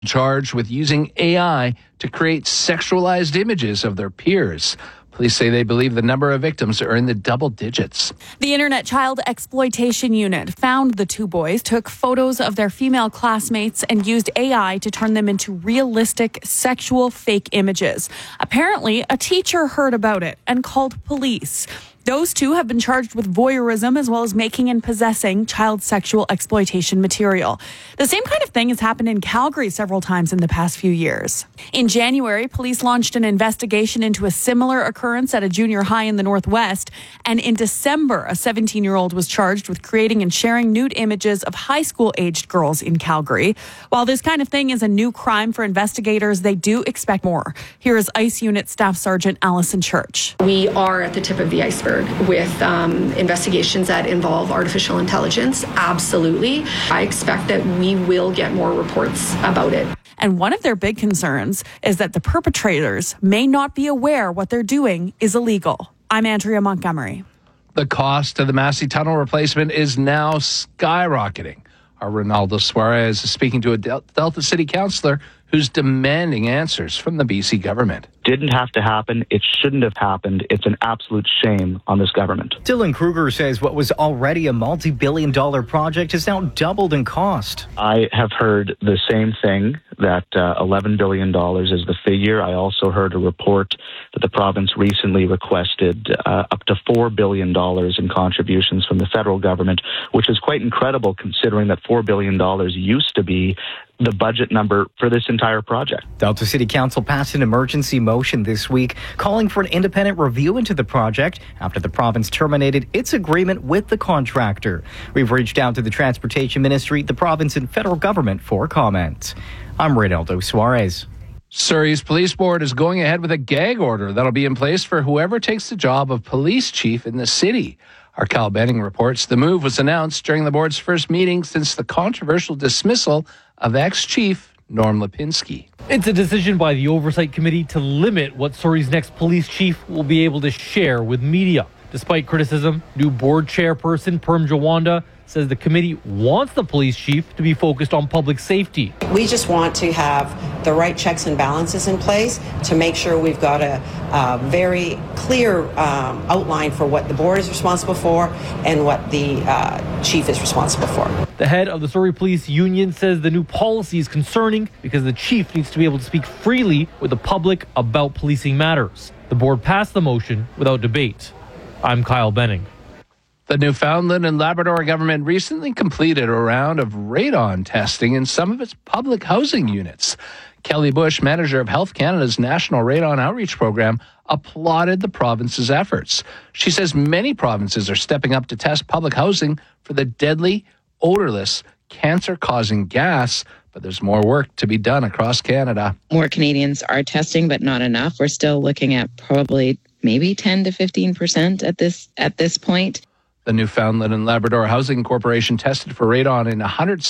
charged with using AI to create sexualized images of their peers. Police say they believe the number of victims are in the double digits. The Internet Child Exploitation Unit found the two boys, took photos of their female classmates, and used AI to turn them into realistic sexual fake images. Apparently, a teacher heard about it and called police. Those two have been charged with voyeurism as well as making and possessing child sexual exploitation material. The same kind of thing has happened in Calgary several times in the past few years. In January, police launched an investigation into a similar occurrence at a junior high in the Northwest. And in December, a 17-year-old was charged with creating and sharing nude images of high school-aged girls in Calgary. While this kind of thing is a new crime for investigators, they do expect more. Here is ICE Unit Staff Sergeant Allison Church. We are at the tip of the iceberg with investigations that involve artificial intelligence. Absolutely. I expect that we will get more reports about it. And one of their big concerns is that the perpetrators may not be aware what they're doing is illegal. I'm Andrea Montgomery. The cost of the Massey Tunnel replacement is now skyrocketing. Our Ronaldo Suarez is speaking to a Delta City councillor who's demanding answers from the BC government. Didn't have to happen. It shouldn't have happened. It's an absolute shame on this government. Dylan Kruger says what was already a multi-billion-dollar project has now doubled in cost. I have heard the same thing, that $11 billion is the figure. I also heard a report that the province recently requested up to $4 billion in contributions from the federal government, which is quite incredible considering that $4 billion used to be the budget number for this entire project. Delta City Council passed an emergency motion this week calling for an independent review into the project after the province terminated its agreement with the contractor. We've reached out to the Transportation Ministry, the province and federal government for comment. I'm Ronaldo Suarez. Surrey's police board is going ahead with a gag order that'll be in place for whoever takes the job of police chief in the city. Our Cal Benning reports the move was announced during the board's first meeting since the controversial dismissal of ex-chief Norm Lipinski. It's a decision by the Oversight Committee to limit what Surrey's next police chief will be able to share with media. Despite criticism, new board chairperson Perm Jawanda says the committee wants the police chief to be focused on public safety. We just want to have the right checks and balances in place to make sure we've got a very clear outline for what the board is responsible for and what the chief is responsible for. The head of the Surrey Police Union says the new policy is concerning because the chief needs to be able to speak freely with the public about policing matters. The board passed the motion without debate. I'm Kyle Benning. The Newfoundland and Labrador government recently completed a round of radon testing in some of its public housing units. Kelly Bush, manager of Health Canada's National Radon Outreach Program, applauded the province's efforts. She says many provinces are stepping up to test public housing for the deadly, odorless, cancer-causing gas, but there's more work to be done across Canada. More Canadians are testing, but not enough. We're still looking at probably maybe 10 to 15% at this point. The Newfoundland and Labrador Housing Corporation tested for radon in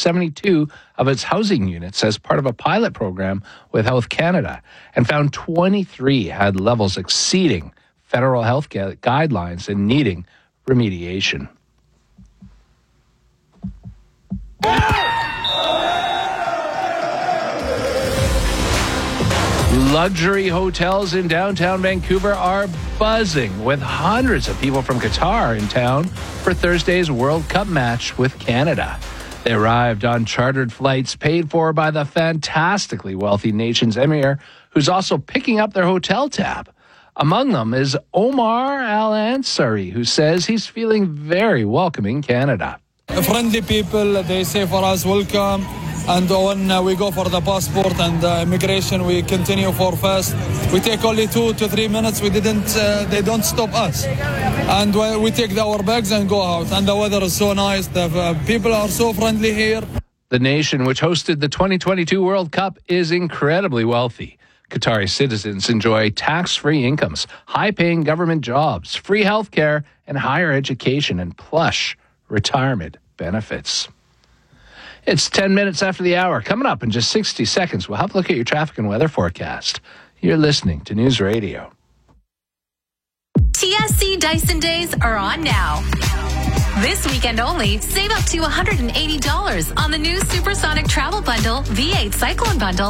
172 of its housing units as part of a pilot program with Health Canada and found 23 had levels exceeding federal health guidelines and needing remediation. Luxury hotels in downtown Vancouver are buzzing with hundreds of people from Qatar in town for Thursday's World Cup match with Canada. They arrived on chartered flights paid for by the fantastically wealthy nation's emir, who's also picking up their hotel tab. Among them is Omar Al Ansari, who says he's feeling very welcoming Canada. Friendly people, they say for us welcome. And when we go for the passport and immigration, we continue for fast. We take only 2 to 3 minutes. They don't stop us. And we take our bags and go out. And the weather is so nice. The people are so friendly here. The nation, which hosted the 2022 World Cup, is incredibly wealthy. Qatari citizens enjoy tax-free incomes, high-paying government jobs, free health care, and higher education and plush retirement benefits. It's 10 minutes after the hour. Coming up in just 60 seconds, we'll have a look at your traffic and weather forecast. You're listening to News Radio. TSC Dyson Days are on now. This weekend only, save up to $180 on the new Supersonic Travel Bundle V8 Cyclone Bundle